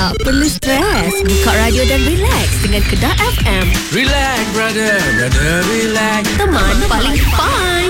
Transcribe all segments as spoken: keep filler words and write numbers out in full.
Tak perlu stres. Buka radio dan relax dengan Kedah F M. Relax, brother, brother, relax. Teman paling fun.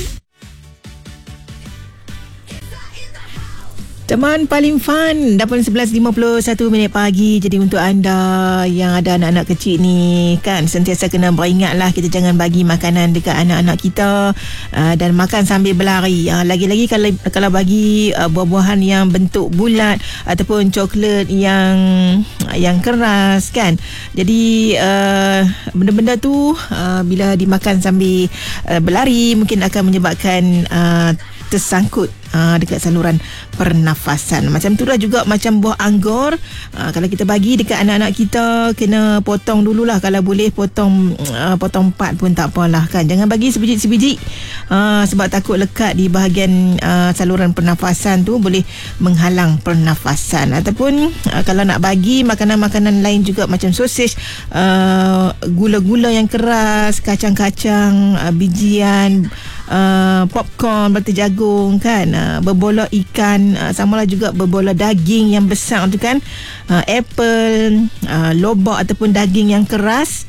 Teman paling fun. Dah pun sebelas lima puluh satu minit pagi. Jadi untuk anda yang ada anak-anak kecil ni, kan, sentiasa kena beringatlah, kita jangan bagi makanan dekat anak-anak kita, uh, dan makan sambil berlari. uh, Lagi-lagi kalau kalau bagi uh, buah-buahan yang bentuk bulat ataupun coklat yang yang keras, kan. Jadi uh, benda-benda tu uh, bila dimakan sambil uh, berlari mungkin akan menyebabkan uh, tersangkut uh, dekat saluran pernafasan. Macam tu lah juga macam buah anggur. Uh, kalau kita bagi dekat anak-anak kita, kena potong dululah. Kalau boleh potong uh, potong empat pun tak apalah, kan. Jangan bagi sebiji-sebiji uh, sebab takut lekat di bahagian uh, saluran pernafasan tu boleh menghalang pernafasan. Ataupun uh, kalau nak bagi makanan-makanan lain juga macam sosis, uh, gula-gula yang keras, kacang-kacang, uh, bijian, Uh, popcorn, berta jagung, kan, uh, berbola ikan, uh, samalah juga berbola daging yang besar tu, kan, uh, apple, uh, lobak ataupun daging yang keras.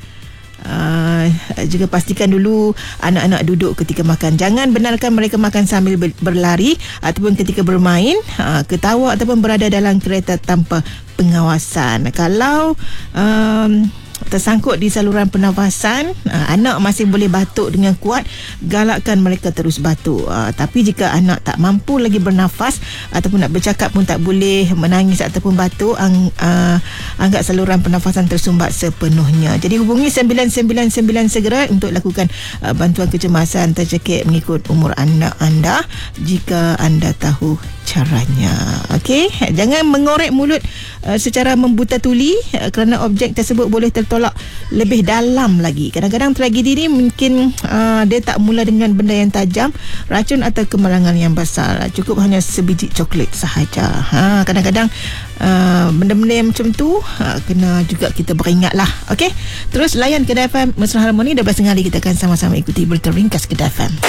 Uh, juga pastikan dulu anak-anak duduk ketika makan. Jangan benarkan mereka makan sambil berlari ataupun ketika bermain, uh, ketawa ataupun berada dalam kereta tanpa pengawasan. Kalau um, tersangkut di saluran pernafasan, uh, anak masih boleh batuk dengan kuat, galakkan mereka terus batuk. Uh, tapi jika anak tak mampu lagi bernafas ataupun nak bercakap pun tak boleh, menangis ataupun batuk, ang, uh, anggap saluran pernafasan tersumbat sepenuhnya. Jadi hubungi sembilan sembilan sembilan segera untuk lakukan uh, bantuan kecemasan tercekik mengikut umur anak anda jika anda tahu caranya. Okey, jangan mengorek mulut uh, secara membuta tuli uh, kerana objek tersebut boleh tertolak lebih dalam lagi. Kadang-kadang tragedi ni mungkin uh, dia tak mula dengan benda yang tajam, racun atau kemalangan yang besar. Cukup hanya sebiji coklat sahaja. Ha, kadang-kadang uh, benda-benda yang macam tu uh, kena juga kita beringatlah. Okey, terus layan Kedah F M Mesra Harmoni. Dah belas tengah hari kita akan sama-sama ikuti berita ringkas Kedah F M.